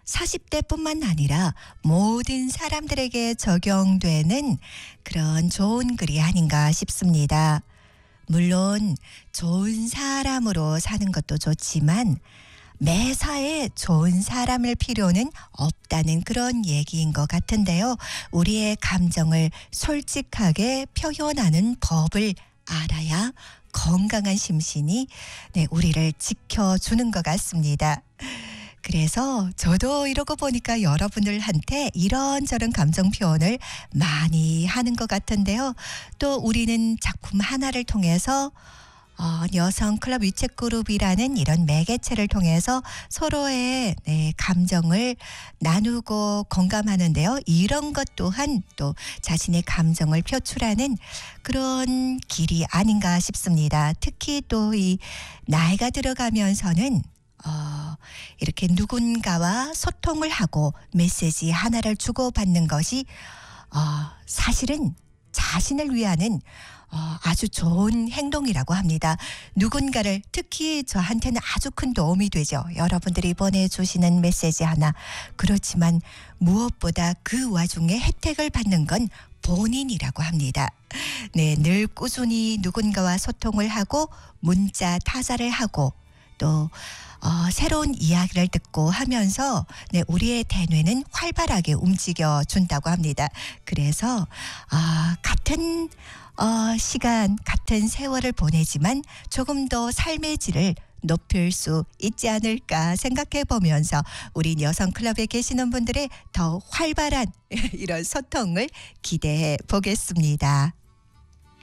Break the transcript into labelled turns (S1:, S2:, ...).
S1: 40대뿐만 아니라 모든 사람들에게 적용되는 그런 좋은 글이 아닌가 싶습니다. 물론 좋은 사람으로 사는 것도 좋지만 매사에 좋은 사람일 필요는 없다는 그런 얘기인 것 같은데요. 우리의 감정을 솔직하게 표현하는 법을 알아야 건강한 심신이 우리를 지켜주는 것 같습니다. 그래서 저도 이러고 보니까 여러분들한테 이런저런 감정 표현을 많이 하는 것 같은데요. 또 우리는 작품 하나를 통해서 여성클럽 위챗그룹이라는 이런 매개체를 통해서 서로의 감정을 나누고 공감하는데요. 이런 것 또한 또 자신의 감정을 표출하는 그런 길이 아닌가 싶습니다. 특히 또 이 나이가 들어가면서는 이렇게 누군가와 소통을 하고 메시지 하나를 주고받는 것이 사실은 자신을 위하는 아주 좋은 행동이라고 합니다. 누군가를 특히 저한테는 아주 큰 도움이 되죠. 여러분들이 보내주시는 메시지 하나. 그렇지만 무엇보다 그 와중에 혜택을 받는 건 본인이라고 합니다. 네, 늘 꾸준히 누군가와 소통을 하고 문자 타자를 하고 또 새로운 이야기를 듣고 하면서 우리의 대뇌는 활발하게 움직여 준다고 합니다. 그래서 같은 시간, 같은 세월을 보내지만 조금 더 삶의 질을 높일 수 있지 않을까 생각해 보면서 우리 여성클럽에 계시는 분들의 더 활발한 이런 소통을 기대해 보겠습니다.